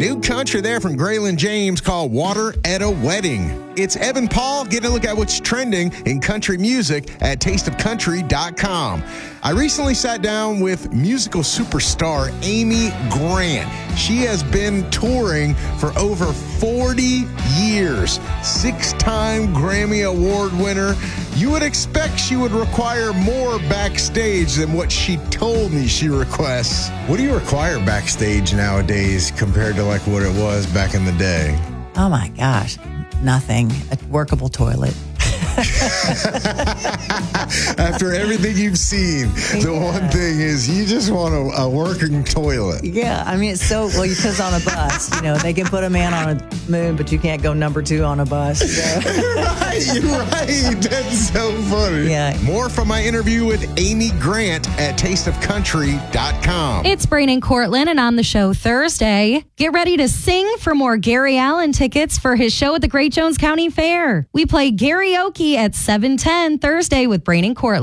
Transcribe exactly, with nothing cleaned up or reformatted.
New country there from Graylin James called Water at a Wedding. It's Evan Paul getting a look at what's trending in country music at taste of country dot com. I recently sat down with musical superstar Amy Grant. She has been touring for over forty years. Six-time Grammy Award winner. You would expect she would require more backstage than what she told me she requests. What do you require backstage nowadays compared to like what it was back in the day? Oh my gosh, nothing. A workable toilet. After everything you've seen, the Yeah. one thing is you just want a, a working toilet. Yeah, I mean, it's so, well, because on a bus, you know, they can put a man on a moon, but you can't go number two on a bus. So. Right, you're right. That's so funny. Yeah. More from my interview with Amy Grant at taste of country dot com. It's Brain and Cortland, and on the show Thursday, get ready to sing for more Gary Allen tickets for his show at the Great Jones County Fair. We play karaoke at seven ten Thursday with Brain and Cortland.